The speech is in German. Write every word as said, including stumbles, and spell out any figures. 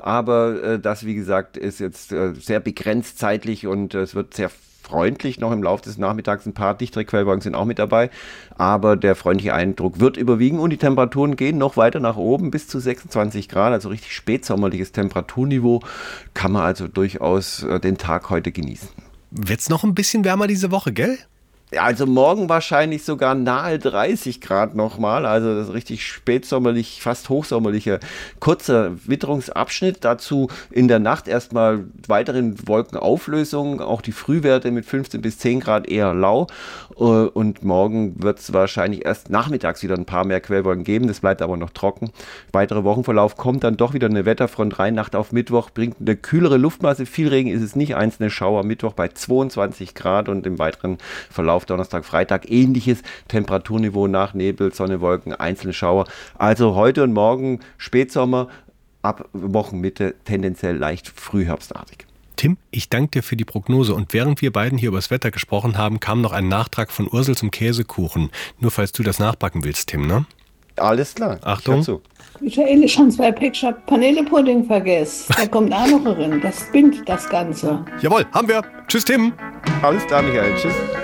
aber äh, das, wie gesagt, ist jetzt äh, sehr begrenzt zeitlich und äh, es wird sehr freundlich noch im Laufe des Nachmittags. Ein paar dichtere Quellwolken sind auch mit dabei, aber der freundliche Eindruck wird überwiegen und die Temperaturen gehen noch weiter nach oben bis zu sechsundzwanzig Grad, also richtig spätsommerliches Temperaturniveau, kann man also durchaus äh, den Tag heute genießen. Wird's noch ein bisschen wärmer diese Woche, gell? Ja, also morgen wahrscheinlich sogar nahe dreißig Grad nochmal, also das ist richtig spätsommerlich, fast hochsommerlicher, kurzer Witterungsabschnitt. Dazu in der Nacht erstmal weiteren Wolkenauflösungen, auch die Frühwerte mit fünfzehn bis zehn Grad eher lau. Und morgen wird es wahrscheinlich erst nachmittags wieder ein paar mehr Quellwolken geben, das bleibt aber noch trocken. Weiterer Wochenverlauf kommt dann doch wieder eine Wetterfront rein, Nacht auf Mittwoch bringt eine kühlere Luftmasse, viel Regen ist es nicht, einzelne Schauer, Mittwoch bei zweiundzwanzig Grad und im weiteren Verlauf Donnerstag, Freitag ähnliches Temperaturniveau nach Nebel, Sonne, Wolken, einzelne Schauer. Also heute und morgen Spätsommer, ab Wochenmitte tendenziell leicht frühherbstartig. Tim, ich danke dir für die Prognose und während wir beiden hier über das Wetter gesprochen haben, kam noch ein Nachtrag von Ursel zum Käsekuchen. Nur falls du das nachbacken willst, Tim, ne? Alles klar. Achtung. Ich hör zu. Michael, schon zwei Päckchen Vanillepudding vergessen. Der kommt auch noch rein. Das bindet das Ganze. Jawohl, haben wir. Tschüss, Tim. Alles klar, Michael. Tschüss.